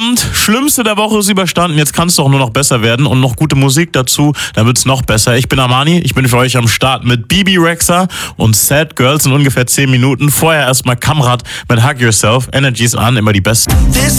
Abend, Schlimmste der Woche ist überstanden, jetzt kann es doch nur noch besser werden und noch gute Musik dazu, dann wird's noch besser. Ich bin Armani, ich bin für euch am Start mit Bibi Rexha und Sad Girls in ungefähr 10 Minuten. Vorher erstmal Kamrat mit Hug Yourself, Energies an, immer die besten.